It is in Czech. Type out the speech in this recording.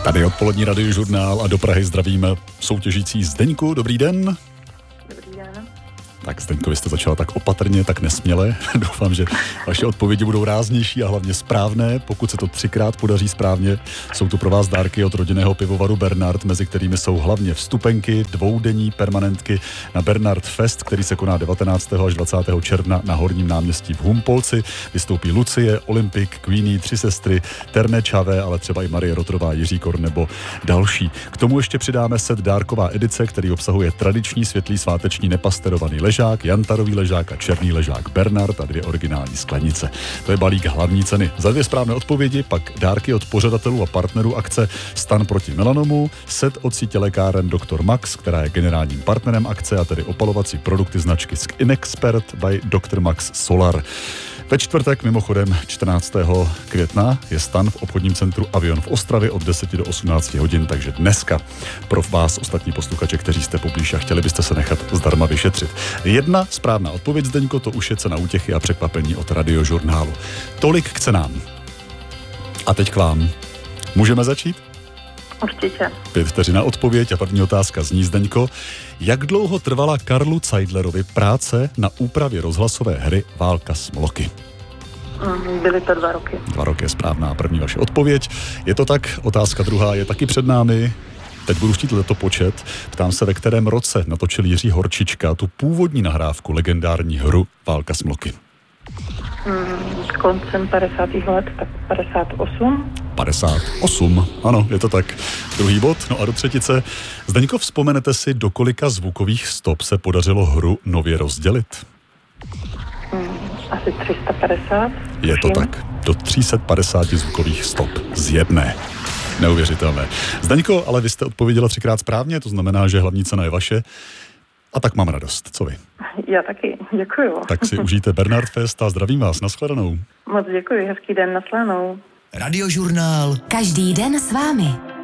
Tady odpolední radiožurnál a do Prahy zdravím soutěžící Zdeňku. Dobrý den. Dobrý den. Tak Zdeňko, vy jste začala tak opatrně, tak nesměle. Doufám, že vaše odpovědi budou ráznější a hlavně správné. Pokud se to 3krát podaří správně, jsou tu pro vás dárky od rodinného pivovaru Bernard, mezi kterými jsou hlavně vstupenky, dvoudenní permanentky na Bernard Fest, který se koná 19. až 20. června na Horním náměstí v Humpolci. Vystoupí Lucie, Olympik, Queenie, Tři sestry, Terné Čavé, ale třeba i Marie Rotrová, Jiří Kor nebo další. K tomu ještě přidáme set dárková edice, který obsahuje tradiční světlý sváteční nepasterovaný ležák, jantarový ležák a černý ležák Bernard a 2 originální sklenice. To je balík hlavní ceny. Za 2 správné odpovědi pak dárky od pořadatelů a partnerů akce Stan proti melanomu, set od sítě lékáren Dr. Max, která je generálním partnerem akce, a tedy opalovací produkty značky Skinexpert by Dr. Max Solar. Ve čtvrtek, mimochodem 14. května, je Stan v obchodním centru Avion v Ostravě od 10 do 18 hodin, takže dneska pro vás ostatní posluchače, kteří jste poblíž a chtěli byste se nechat zdarma vyšetřit. 1 správná odpověď, Zdeňko, to už je cena útěchy a překvapení od radiožurnálu. Tolik k cenám. A teď k vám. Můžeme začít? Určitě. 5 vteřin na odpověď a první otázka zní, Zdeňko. Jak dlouho trvala Karlu Zeidlerovi práce na úpravě rozhlasové hry Válka Smloky? Byly to 2 roky. 2 roky je správná první vaše odpověď. Je to tak, otázka druhá je taky před námi. Teď budu chtít letopočet. Ptám se, ve kterém roce natočil Jiří Horčička tu původní nahrávku legendární hru Válka Smloky. Koncem 50. let, tak 58. 58, ano, je to tak. Druhý bod, no a do třetice. Zdeňko, vzpomenete si, do kolika zvukových stop se podařilo hru nově rozdělit? Asi 350. Je to tak, do 350 zvukových stop z jedné. Neuvěřitelné. Zdeňko, ale vy jste odpověděla 3krát správně, to znamená, že hlavní cena je vaše. A tak mám radost. Co vy? Já taky, děkuju. Tak si užijte Bernard Fest a zdravím vás. Nashledanou. Moc děkuji, hezký den, nashledanou. Radiožurnál. Každý den s vámi.